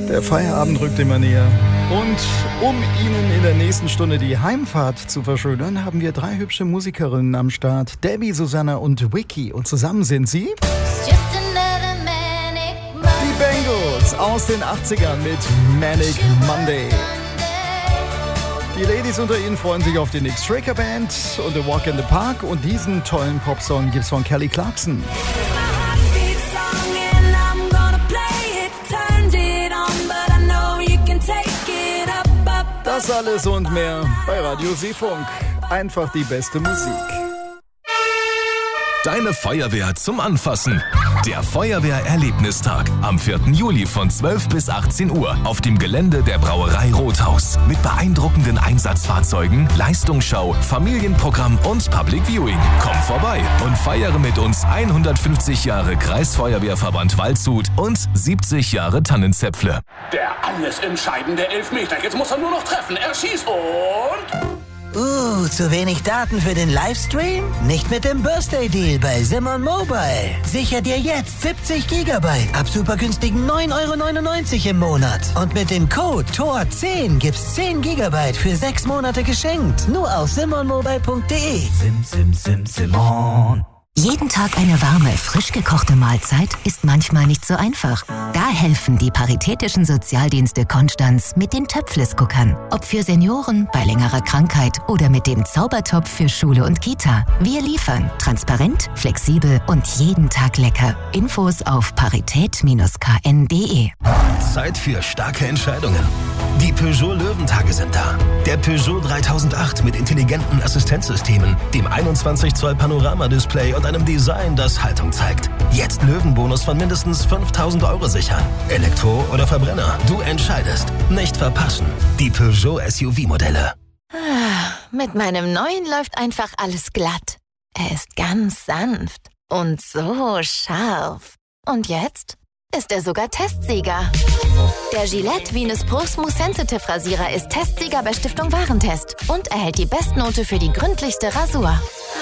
Der Feierabend rückt immer näher. Und um Ihnen in der nächsten Stunde die Heimfahrt zu verschönern, haben wir 3 hübsche Musikerinnen am Start. Debbie, Susanna und Vicky. Und zusammen sind sie die Bangles aus den 80ern mit Manic Monday. Die Ladies unter Ihnen freuen sich auf die Nick Straker Band und The Walk in the Park. Und diesen tollen Popsong gibt's von Kelly Clarkson. Das alles und mehr bei Radio Seefunk. Einfach die beste Musik. Deine Feuerwehr zum Anfassen. Der Feuerwehr-Erlebnistag am 4. Juli von 12 bis 18 Uhr auf dem Gelände der Brauerei Rothaus. Mit beeindruckenden Einsatzfahrzeugen, Leistungsschau, Familienprogramm und Public Viewing. Komm vorbei und feiere mit uns 150 Jahre Kreisfeuerwehrverband Waldshut und 70 Jahre Tannenzäpfle. Der alles entscheidende Elfmeter. Jetzt muss er nur noch treffen. Er schießt und... zu wenig Daten für den Livestream? Nicht mit dem Birthday Deal bei Simon Mobile. Sicher dir jetzt 70 GB ab super günstigen 9,99 € im Monat. Und mit dem Code TOR10 gibt's 10 GB für 6 Monate geschenkt. Nur auf simonmobile.de. Simon. Jeden Tag eine warme, frisch gekochte Mahlzeit ist manchmal nicht so einfach. Da helfen die Paritätischen Sozialdienste Konstanz mit den Töpfles-Cookern. Ob für Senioren, bei längerer Krankheit oder mit dem Zaubertopf für Schule und Kita. Wir liefern transparent, flexibel und jeden Tag lecker. Infos auf parität-kn.de. Zeit für starke Entscheidungen. Die Peugeot Löwentage sind da. Der Peugeot 3008 mit intelligenten Assistenzsystemen, dem 21 Zoll Panoramadisplay und einem Design, das Haltung zeigt. Jetzt Löwenbonus von mindestens 5.000 € sichern. Elektro oder Verbrenner, du entscheidest. Nicht verpassen. Die Peugeot SUV-Modelle. Mit meinem neuen läuft einfach alles glatt. Er ist ganz sanft und so scharf. Und jetzt ist er sogar Testsieger. Der Gillette Venus Pro Smooth Sensitive Rasierer ist Testsieger bei Stiftung Warentest und erhält die Bestnote für die gründlichste Rasur.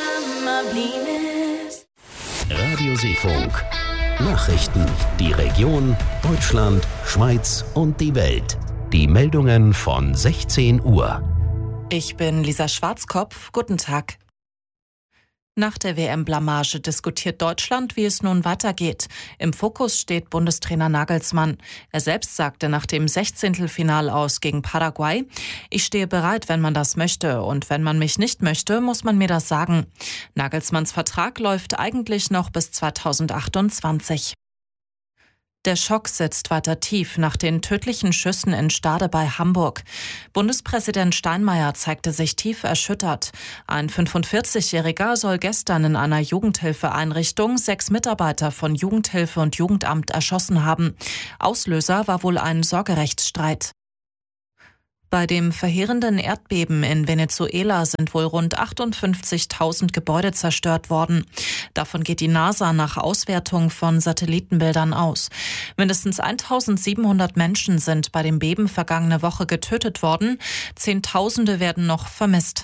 Radio Seefunk. Nachrichten, die Region, Deutschland, Schweiz und die Welt. Die Meldungen von 16 Uhr. Ich bin Lisa Schwarzkopf. Guten Tag. Nach der WM-Blamage diskutiert Deutschland, wie es nun weitergeht. Im Fokus steht Bundestrainer Nagelsmann. Er selbst sagte nach dem 16. Aus gegen Paraguay: Ich stehe bereit, wenn man das möchte. Und wenn man mich nicht möchte, muss man mir das sagen. Nagelsmanns Vertrag läuft eigentlich noch bis 2028. Der Schock sitzt weiter tief nach den tödlichen Schüssen in Stade bei Hamburg. Bundespräsident Steinmeier zeigte sich tief erschüttert. Ein 45-Jähriger soll gestern in einer Jugendhilfeeinrichtung 6 Mitarbeiter von Jugendhilfe und Jugendamt erschossen haben. Auslöser war wohl ein Sorgerechtsstreit. Bei dem verheerenden Erdbeben in Venezuela sind wohl rund 58.000 Gebäude zerstört worden. Davon geht die NASA nach Auswertung von Satellitenbildern aus. Mindestens 1.700 Menschen sind bei dem Beben vergangene Woche getötet worden. Zehntausende werden noch vermisst.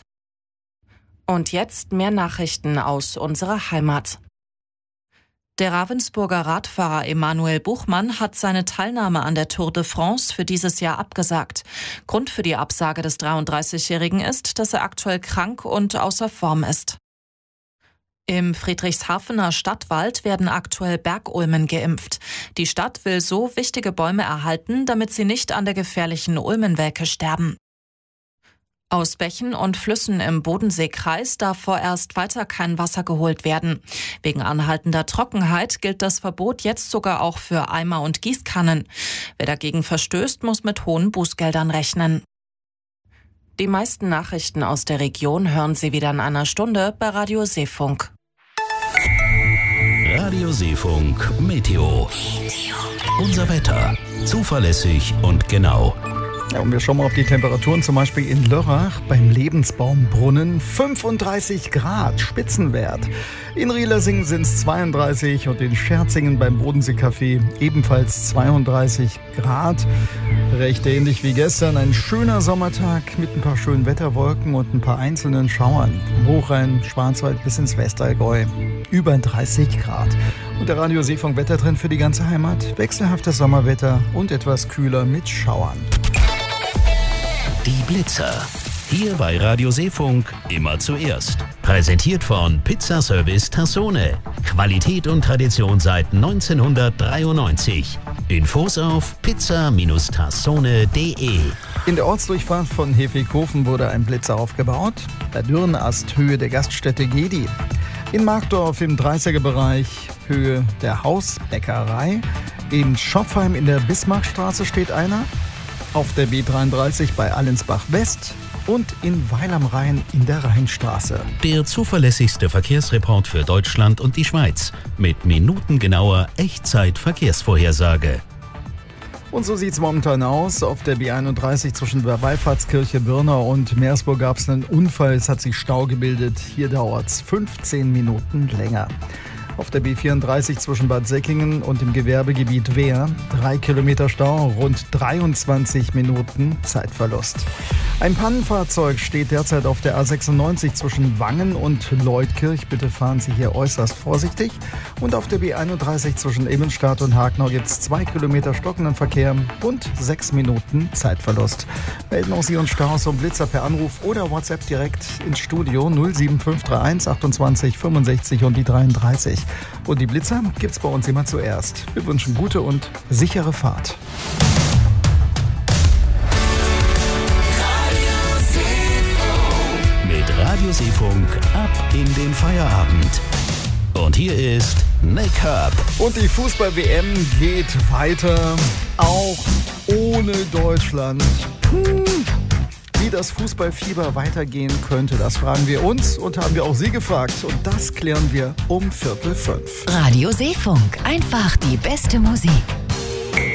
Und jetzt mehr Nachrichten aus unserer Heimat. Der Ravensburger Radfahrer Emanuel Buchmann hat seine Teilnahme an der Tour de France für dieses Jahr abgesagt. Grund für die Absage des 33-Jährigen ist, dass er aktuell krank und außer Form ist. Im Friedrichshafener Stadtwald werden aktuell Bergulmen geimpft. Die Stadt will so wichtige Bäume erhalten, damit sie nicht an der gefährlichen Ulmenwelke sterben. Aus Bächen und Flüssen im Bodenseekreis darf vorerst weiter kein Wasser geholt werden. Wegen anhaltender Trockenheit gilt das Verbot jetzt sogar auch für Eimer und Gießkannen. Wer dagegen verstößt, muss mit hohen Bußgeldern rechnen. Die meisten Nachrichten aus der Region hören Sie wieder in einer Stunde bei Radio Seefunk. Radio Seefunk Meteo. Unser Wetter. Zuverlässig und genau. Ja, und wir schauen mal auf die Temperaturen, zum Beispiel in Lörrach beim Lebensbaumbrunnen 35 Grad, Spitzenwert. In Rielersingen sind es 32 und in Scherzingen beim Bodensee-Café ebenfalls 32 Grad. Recht ähnlich wie gestern, ein schöner Sommertag mit ein paar schönen Wetterwolken und ein paar einzelnen Schauern. Vom Hochrhein, Schwarzwald bis ins Westallgäu. Über 30 Grad. Und der Radio Seefunk Wettertrend für die ganze Heimat. Wechselhaftes Sommerwetter und etwas kühler mit Schauern. Die Blitzer. Hier bei Radio Seefunk immer zuerst. Präsentiert von Pizzaservice Tassone. Qualität und Tradition seit 1993. Infos auf pizza-tassone.de. In der Ortsdurchfahrt von Hefighofen wurde ein Blitzer aufgebaut. Bei Dürrenast Höhe der Gaststätte Gedi. In Markdorf im 30er-Bereich Höhe der Hausbäckerei. In Schopfheim in der Bismarckstraße steht einer. Auf der B33 bei Allensbach West und in Weil am Rhein in der Rheinstraße. Der zuverlässigste Verkehrsreport für Deutschland und die Schweiz mit minutengenauer Echtzeit-Verkehrsvorhersage. Und so sieht es momentan aus. Auf der B31 zwischen der Wallfahrtskirche Birnau und Meersburg gab es einen Unfall. Es hat sich Stau gebildet. Hier dauert es 15 Minuten länger. Auf der B34 zwischen Bad Säckingen und dem Gewerbegebiet Wehr 3 Kilometer Stau, rund 23 Minuten Zeitverlust. Ein Pannenfahrzeug steht derzeit auf der A96 zwischen Wangen und Leutkirch. Bitte fahren Sie hier äußerst vorsichtig. Und auf der B31 zwischen Immenstadt und Hagenau gibt es 2 Kilometer stockenden Verkehr und 6 Minuten Zeitverlust. Melden auch Sie uns Staus und Blitzer per Anruf oder WhatsApp direkt ins Studio 07531 28 65 und die 33. Und die Blitzer gibt's bei uns immer zuerst. Wir wünschen gute und sichere Fahrt. Mit Radio Seefunk ab in den Feierabend. Und hier ist Nick Herb. Und die Fußball-WM geht weiter, auch ohne Deutschland. Wie das Fußballfieber weitergehen könnte, das fragen wir uns und haben wir auch Sie gefragt. Und das klären wir um 4:45. Radio Seefunk, einfach die beste Musik.